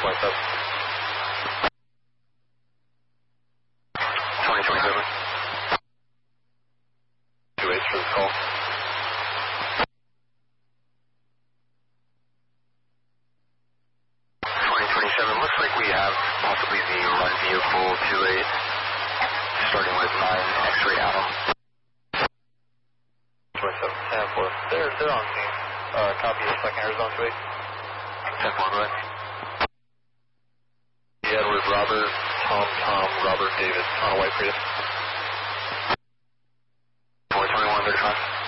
2027. 2027. 2-8 for this call. 2027, looks like we have possibly the run vehicle 2-8, starting with 9 X-ray Adam. 27, 10-4. They're on scene. Copy of 2nd Arizona 2-8. 10-4, go ahead. Edward Robert, Tom, Robert David on a white Prius. 421, 35.